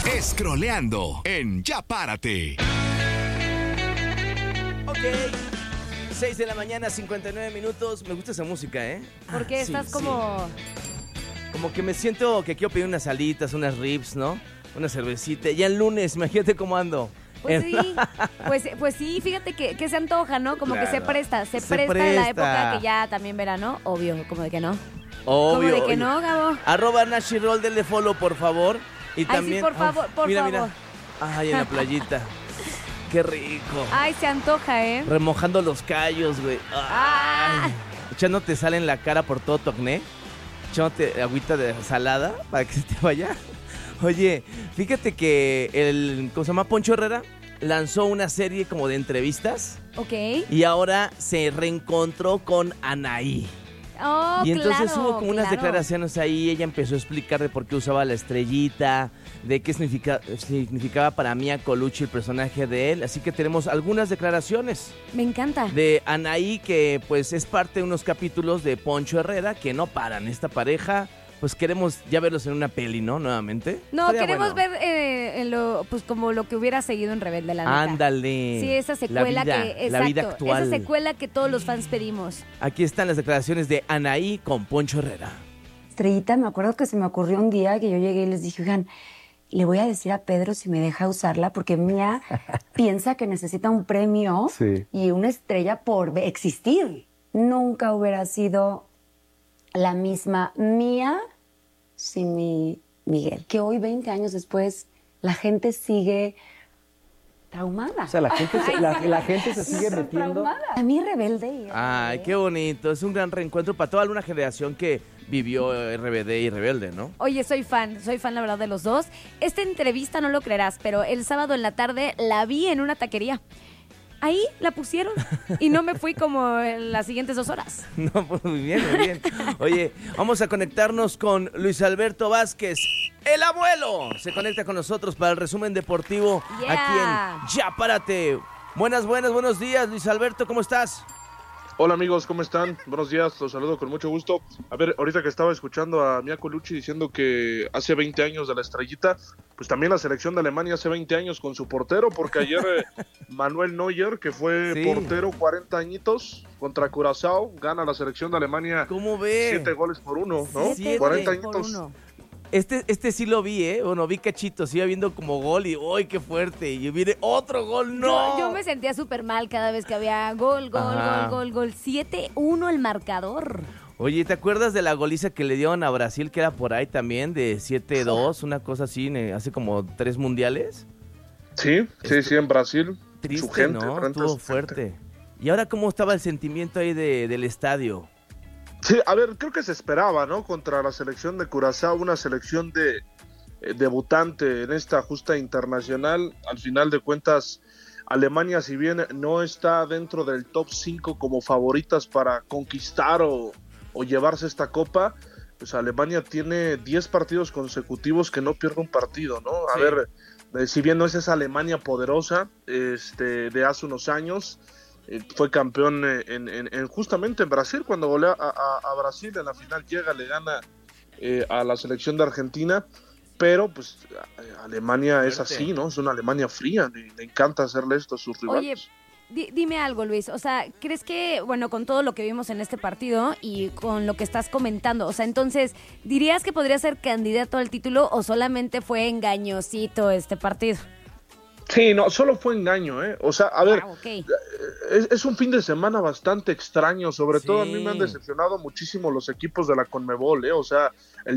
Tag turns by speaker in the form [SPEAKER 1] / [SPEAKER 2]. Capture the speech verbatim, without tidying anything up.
[SPEAKER 1] Scrolleando en Ya Párate.
[SPEAKER 2] Ok, seis de la mañana, cincuenta y nueve minutos. Me gusta esa música, ¿eh?
[SPEAKER 3] Porque
[SPEAKER 2] Ah,
[SPEAKER 3] estás
[SPEAKER 2] sí,
[SPEAKER 3] como...
[SPEAKER 2] sí. Como que me siento que quiero pedir unas alitas, unas ribs, ¿no? Una cervecita. Ya el lunes, imagínate cómo ando.
[SPEAKER 3] Pues sí, pues, pues sí, fíjate que, que se antoja, ¿no? Como
[SPEAKER 2] Claro.
[SPEAKER 3] que se presta, se,
[SPEAKER 2] Se
[SPEAKER 3] presta,
[SPEAKER 2] presta.
[SPEAKER 3] la época que ya también verano, obvio, como de que no.
[SPEAKER 2] Obvio.
[SPEAKER 3] Como de que
[SPEAKER 2] oye.
[SPEAKER 3] no, Gabo.
[SPEAKER 2] Arroba Nashi Roll, denle follow, por favor. Y
[SPEAKER 3] Ay,
[SPEAKER 2] también,
[SPEAKER 3] sí, por favor, por
[SPEAKER 2] mira,
[SPEAKER 3] favor.
[SPEAKER 2] Mira. Ay, en la playita. Qué rico.
[SPEAKER 3] Ay, se antoja, ¿eh?
[SPEAKER 2] Remojando los callos, güey.
[SPEAKER 3] Ah.
[SPEAKER 2] Ay. Echándote sal en la cara por todo tu acné. Echándote agüita de salada para que se te vaya. Oye, fíjate que el, ¿cómo se llama? Poncho Herrera lanzó una serie como de entrevistas.
[SPEAKER 3] Ok.
[SPEAKER 2] Y ahora se reencontró con Anaí.
[SPEAKER 3] Oh,
[SPEAKER 2] Y entonces
[SPEAKER 3] claro,
[SPEAKER 2] hubo como unas
[SPEAKER 3] claro.
[SPEAKER 2] declaraciones ahí, ella empezó a explicar de por qué usaba la estrellita, de qué significa, significaba para Mia Colucci el personaje de él, así que tenemos algunas declaraciones
[SPEAKER 3] Me encanta.
[SPEAKER 2] de Anaí, que pues es parte de unos capítulos de Poncho Herrera, que no paran, esta pareja, pues queremos ya verlos en una peli, ¿no? Nuevamente.
[SPEAKER 3] No,
[SPEAKER 2] Estaría
[SPEAKER 3] queremos
[SPEAKER 2] bueno.
[SPEAKER 3] ver eh, en lo, pues como lo que hubiera seguido en Rebelde, la neta.
[SPEAKER 2] Ándale.
[SPEAKER 3] Sí, esa secuela
[SPEAKER 2] la vida,
[SPEAKER 3] que, exacto,
[SPEAKER 2] la vida actual.
[SPEAKER 3] esa secuela que todos los fans pedimos.
[SPEAKER 2] Aquí están las declaraciones de Anaí con Poncho Herrera.
[SPEAKER 4] Estrellita, me acuerdo que se me ocurrió un día que yo llegué y les dije, oigan, le voy a decir a Pedro si me deja usarla porque Mía piensa que necesita un premio
[SPEAKER 5] Sí.
[SPEAKER 4] y una estrella por existir. Nunca hubiera sido la misma Mía sin mi Miguel. Que hoy, veinte años después, la gente sigue traumada.
[SPEAKER 5] O sea, la gente se, la, la gente se sigue metiendo.
[SPEAKER 4] Traumada. A mí Rebelde. y
[SPEAKER 2] Ay,
[SPEAKER 4] Rebelde.
[SPEAKER 2] qué bonito. Es un gran reencuentro para toda una generación que vivió R B D y Rebelde, ¿no?
[SPEAKER 3] Oye, soy fan, soy fan la verdad de los dos. Esta entrevista no lo creerás, pero el sábado en la tarde la vi en una taquería. Ahí la pusieron y no me fui como en las siguientes dos horas.
[SPEAKER 2] No, pues muy bien, muy bien. Oye, vamos a conectarnos con Luis Alberto Vázquez, el abuelo. Se conecta con nosotros para el resumen deportivo
[SPEAKER 3] Yeah.
[SPEAKER 2] aquí en Ya Párate. Buenas, buenas, buenos días, Luis Alberto, ¿cómo estás?
[SPEAKER 6] Hola amigos, ¿cómo están? Buenos días, los saludo con mucho gusto. A ver, ahorita que estaba escuchando a Mia Colucci diciendo que hace veinte años de la estrellita, pues también la selección de Alemania hace veinte años con su portero, porque ayer eh, Manuel Neuer, que fue
[SPEAKER 2] Sí.
[SPEAKER 6] portero cuarenta añitos contra Curazao, gana la selección de Alemania
[SPEAKER 2] ¿Cómo ves?
[SPEAKER 6] siete goles por uno, ¿no?
[SPEAKER 2] Siete
[SPEAKER 6] cuarenta
[SPEAKER 3] por
[SPEAKER 6] añitos.
[SPEAKER 3] uno.
[SPEAKER 2] Este, este sí lo vi, ¿eh? Bueno, vi cachitos, iba viendo como gol y ¡ay, qué fuerte! Y viene otro gol, ¡no!
[SPEAKER 3] Yo, yo me sentía súper mal cada vez que había gol, gol,
[SPEAKER 2] Ajá.
[SPEAKER 3] gol, gol, gol. siete uno el marcador.
[SPEAKER 2] Oye, ¿te acuerdas de la goliza que le dieron a Brasil, que era por ahí también, de siete dos, una cosa así, ne- hace como tres mundiales?
[SPEAKER 6] Sí, sí, sí, en Brasil.
[SPEAKER 2] Triste,
[SPEAKER 6] su gente,
[SPEAKER 2] ¿no?
[SPEAKER 6] frente a
[SPEAKER 2] Estuvo
[SPEAKER 6] su
[SPEAKER 2] fuerte.
[SPEAKER 6] gente.
[SPEAKER 2] ¿Y ahora cómo estaba el sentimiento ahí de, del estadio?
[SPEAKER 6] Sí, a ver, creo que se esperaba, ¿no? Contra la selección de Curazao, una selección de eh, debutante en esta justa internacional. Al final de cuentas, Alemania, si bien no está dentro del top cinco como favoritas para conquistar o, o llevarse esta copa, pues Alemania tiene diez partidos consecutivos que no pierde un partido, ¿no? A
[SPEAKER 2] Sí.
[SPEAKER 6] ver, eh, si bien no es esa Alemania poderosa este, de hace unos años, eh, fue campeón eh, en, en- en- justamente en Brasil, cuando golea a, a- a Brasil en la final, llega, le gana eh, a la selección de Argentina, pero pues a- Alemania es
[SPEAKER 2] Fuerte.
[SPEAKER 6] así, ¿no? Es una Alemania fría, le, le encanta hacerle esto a sus
[SPEAKER 3] Oye,
[SPEAKER 6] rivales.
[SPEAKER 3] di- dime algo, Luis. O sea, ¿crees que, bueno, con todo lo que vimos en este partido y con lo que estás comentando, o sea, entonces, ¿dirías que podría ser candidato al título o solamente fue engañosito este partido?
[SPEAKER 6] Sí, no, solo fue engaño, ¿eh? O sea, a ver,
[SPEAKER 3] Ah, ok.
[SPEAKER 6] es, es un fin de semana bastante extraño, sobre
[SPEAKER 2] Sí.
[SPEAKER 6] todo a mí me han decepcionado muchísimo los equipos de la CONMEBOL, ¿eh? O sea, el